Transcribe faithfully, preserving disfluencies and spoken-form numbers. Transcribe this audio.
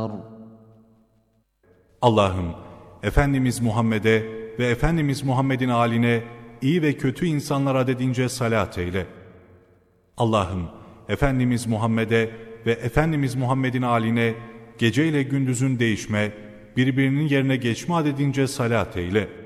Allah'ım, Efendimiz Muhammed'e ve Efendimiz Muhammed'in âline iyi ve kötü insanlar adedince salat eyle. Allah'ım, Efendimiz Muhammed'e ve Efendimiz Muhammed'in âline gece ile gündüzün değişme, birbirinin yerine geçme adedince salat eyle.